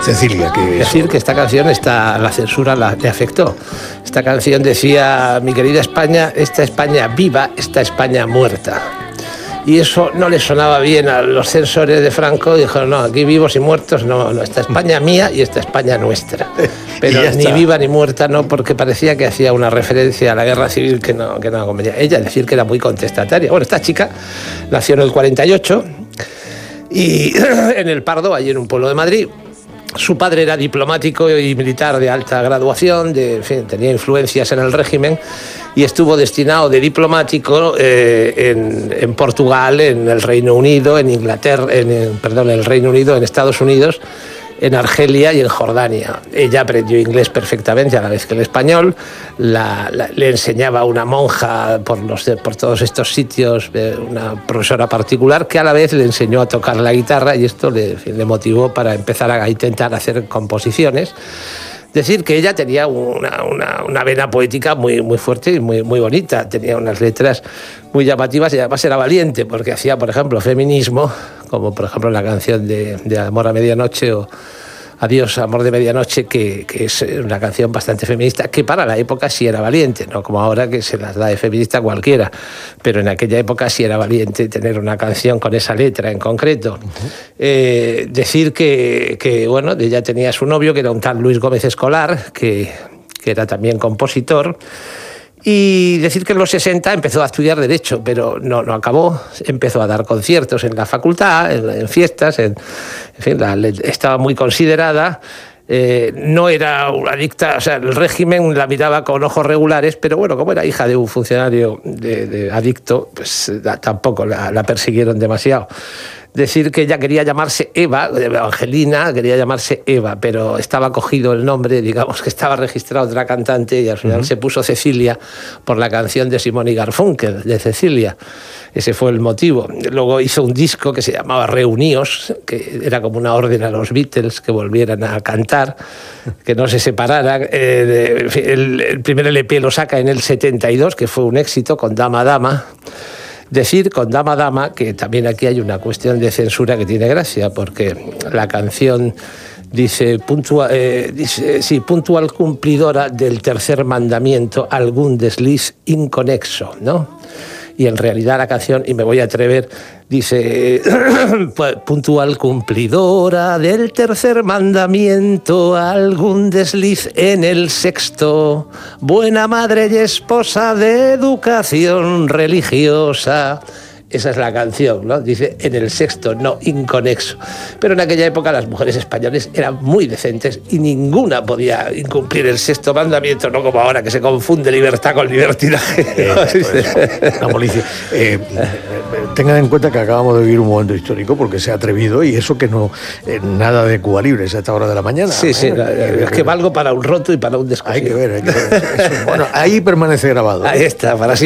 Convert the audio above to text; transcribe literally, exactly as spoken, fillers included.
Cecilia, que decir que esta canción, está, la censura la, le afectó. Esta canción decía: mi querida España, esta España viva, esta España muerta. Y eso no le sonaba bien a los censores de Franco. Dijeron: no, aquí vivos y muertos no, no, esta España mía y esta España nuestra. Pero ni viva ni muerta no, porque parecía que hacía una referencia a la guerra civil que no, que no convenía. Ella, decir que era muy contestataria. Bueno, esta chica nació en el cuarenta y ocho y en El Pardo, allí en un pueblo de Madrid. Su padre era diplomático y militar de alta graduación, de, en fin, tenía influencias en el régimen y estuvo destinado de diplomático eh, en, en Portugal, en el Reino Unido, en Inglaterra, en, en, perdón, en el Reino Unido, en Estados Unidos, en Argelia y en Jordania. Ella aprendió inglés perfectamente a la vez que el español. La, la, le enseñaba una monja por, los, por todos estos sitios, una profesora particular, que a la vez le enseñó a tocar la guitarra, y esto le, le motivó para empezar a intentar hacer composiciones. Decir que ella tenía una, una, una vena poética muy, muy fuerte y muy, muy bonita. Tenía unas letras muy llamativas y además era valiente, porque hacía, por ejemplo, feminismo, como por ejemplo la canción de, de Amor a Medianoche o Adiós, Amor de Medianoche, que, que es una canción bastante feminista, que para la época sí era valiente, no como ahora que se las da de feminista a cualquiera, pero en aquella época sí era valiente tener una canción con esa letra en concreto. Uh-huh. Eh, decir que, que, bueno, ella tenía su novio, que era un tal Luis Gómez Escolar, que, que era también compositor. Y decir que en los sesenta empezó a estudiar Derecho, pero no, no acabó. Empezó a dar conciertos en la facultad, en, en fiestas, en, en fin, la, estaba muy considerada. Eh, no era una adicta, o sea, el régimen la miraba con ojos regulares, pero bueno, como era hija de un funcionario de, de adicto, pues tampoco la, la persiguieron demasiado. Decir que ella quería llamarse Eva, Evangelina, quería llamarse Eva, pero estaba cogido el nombre, digamos que estaba registrado otra cantante, y al final uh-huh. se puso Cecilia por la canción de Simón y Garfunkel, de Cecilia. Ese fue el motivo. Luego hizo un disco que se llamaba Reuníos, que era como una orden a los Beatles que volvieran a cantar, que no se separaran. Eh, el, el primer L P lo saca en el setenta y dos, que fue un éxito, con Dama Dama. Decir con Dama Dama que también aquí hay una cuestión de censura que tiene gracia, porque la canción dice, puntual, eh, dice sí, puntual cumplidora del tercer mandamiento, algún desliz inconexo, ¿no? Y en realidad la canción, y me voy a atrever, dice, puntual cumplidora del tercer mandamiento, algún desliz en el sexto, buena madre y esposa de educación religiosa. Esa es la canción, ¿no? Dice en el sexto, no inconexo. Pero en aquella época las mujeres españolas eran muy decentes y ninguna podía incumplir el sexto mandamiento, no como ahora que se confunde libertad con libertinaje. Eh, pues, la policía. Eh, tengan en cuenta que acabamos de vivir un momento histórico, porque se ha atrevido, y eso que no, eh, nada de Cuba Libre a esta hora de la mañana. Sí, sí, eh, es que valgo para un roto y para un descosido. Hay que ver, hay que ver. Eso, bueno, ahí permanece grabado. Ahí está, para siempre.